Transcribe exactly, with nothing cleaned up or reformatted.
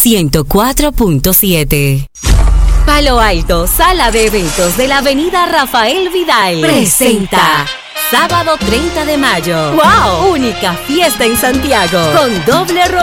ciento cuatro punto siete. Palo Alto, sala de eventos de la avenida Rafael Vidal, presenta sábado treinta de mayo. ¡Wow! Única fiesta en Santiago con doble